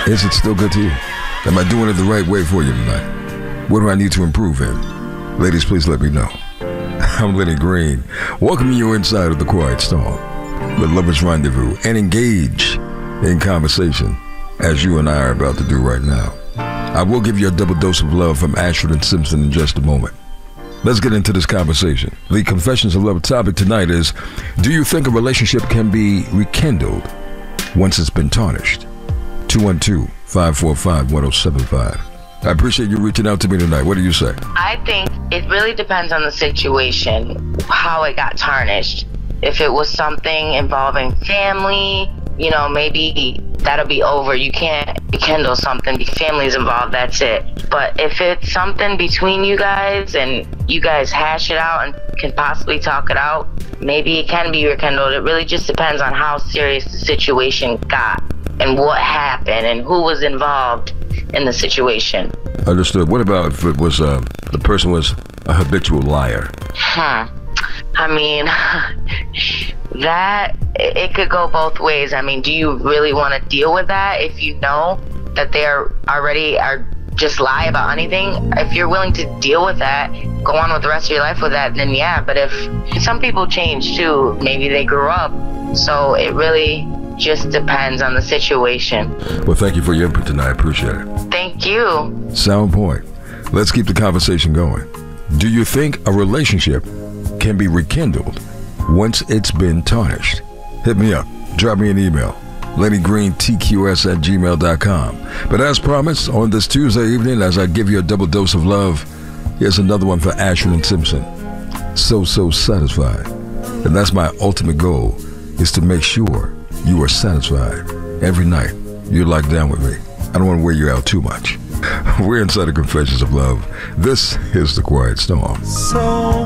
Is it still good to you? Am I doing it the right way for you tonight? What do I need to improve in? Ladies, please let me know. I'm Lenny Green, welcoming you inside of the Quiet Storm, the Lovers Rendezvous, and engage in conversation as you and I are about to do right now. I will give you a double dose of love from Ashford and Simpson in just a moment. Let's get into this conversation. The Confessions of Love topic tonight is, do you think a relationship can be rekindled once it's been tarnished? 212-545-1075. I appreciate you reaching out to me tonight. What do you say? I think it really depends on the situation, how it got tarnished. If it was something involving family, maybe that'll be over. You can't rekindle something. Family's involved, that's it. But if it's something between you guys and you guys hash it out and can possibly talk it out, maybe it can be rekindled. It really just depends on how serious the situation got and what happened and who was involved in the situation. Understood. What about if it was the person was a habitual liar? I mean, that it could go both ways. I mean, do you really want to deal with that if you know that they are just lie about anything? If you're willing to deal with that, go on with the rest of your life with that, then yeah. But if some people change too, maybe they grew up, so it really just depends on the situation. Well, thank you for your input tonight. I appreciate it. Thank you. Sound point. Let's keep the conversation going. Do you think a relationship can be rekindled once it's been tarnished? Hit me up. Drop me an email. LennyGreenTQS@gmail.com. But as promised, on this Tuesday evening, as I give you a double dose of love, here's another one for Ashford and Simpson. So satisfied. And that's my ultimate goal, is to make sure you are satisfied every night you're locked down with me. I don't want to wear you out too much. We're inside the Confessions of Love. This is the Quiet Storm. So